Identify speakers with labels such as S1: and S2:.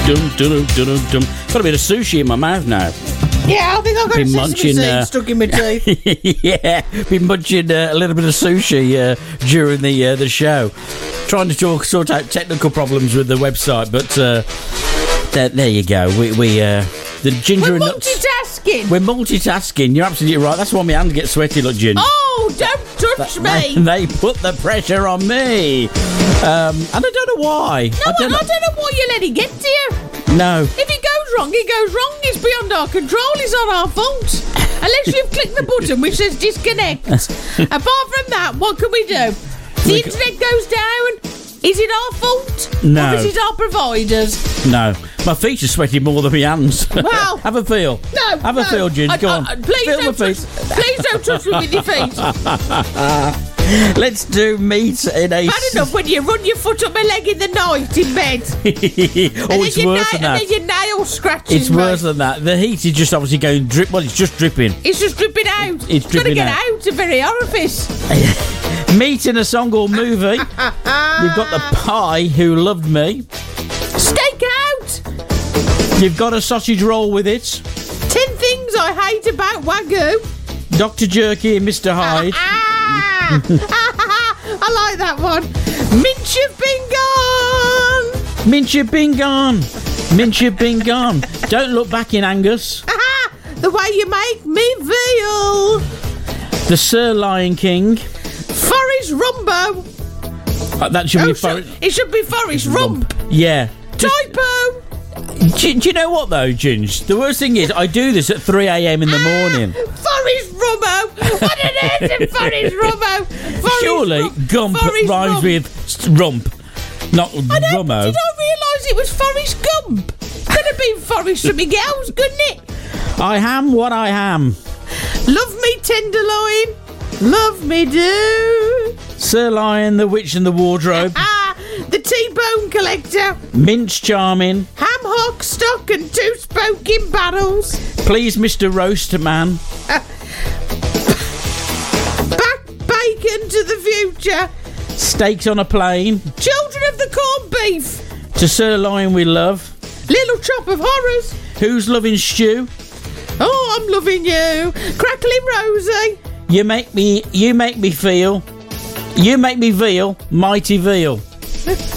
S1: Got a bit of sushi in my mouth now.
S2: Yeah, I think I've got a sesame seed stuck in my teeth.
S1: Yeah, been munching a little bit of sushi during the show. Trying to sort out technical problems with the website, but there you go. We the ginger
S2: We're
S1: and nuts.
S2: multitasking.
S1: We're multitasking. You're absolutely right. That's why my hands get sweaty, look, Ginger.
S2: Oh, don't touch me.
S1: They put the pressure on me. And I don't know why.
S2: No, I don't know why you let it get to you.
S1: No.
S2: If it goes wrong, it goes wrong. It's beyond our control. It's not our fault. Unless you've clicked the button which says disconnect. Apart from that, what can we do? The internet goes down. Is it our fault?
S1: No.
S2: Or is it our providers?
S1: No. My feet are sweating more than my hands.
S2: Well,
S1: have a feel.
S2: No.
S1: Have a feel, Gin. Go on.
S2: Please don't touch me with your feet.
S1: Let's do meat in a...
S2: Bad enough when you run your foot up my leg in the night in bed.
S1: It's worse than that.
S2: And then your nail scratches.
S1: It's worse than that. The heat is just obviously going drip. Well, it's just dripping.
S2: It's just dripping out.
S1: It's dripping
S2: out. It's got to get out of every orifice.
S1: Meat in a song or movie. You've got the pie who loved me.
S2: Steak out.
S1: You've got a sausage roll with it.
S2: 10 things I hate about Wagyu.
S1: Dr. Jerky and Mr. Hyde.
S2: I like that one. Mince you've been gone.
S1: Mince you've been gone. Mince you've been gone. Don't look back in Angus.
S2: The way you make me feel.
S1: The Sir Lion King.
S2: Forrest Rumbo.
S1: That should be Forrest.
S2: It should be Forrest Rump.
S1: Yeah.
S2: Typo.
S1: Do you know what though, Ginge? The worst thing is I do this at 3 a.m. in the morning.
S2: Forrest Rumbo. What on earth is Forrest Rumbo?
S1: Surely Gump rhymes with rump, not Rummo.
S2: Did I realise it was Forrest Gump? Could have been Forrest something else, couldn't it?
S1: I am what I am.
S2: Love me tenderloin. Love me do.
S1: Sir Lion, the Witch and the Wardrobe.
S2: The T-Bone Collector.
S1: Mince Charming.
S2: Ham hock stock and 2 smoking barrels.
S1: Please, Mr. Roast Man.
S2: Back bacon to the future.
S1: Steaks on a plane.
S2: Children of the corned beef.
S1: To Sir Lion we love.
S2: Little chop of horrors.
S1: Who's loving stew?
S2: Oh, I'm loving you. Crackling Rosie.
S1: You make me feel. You make me veal. Mighty veal.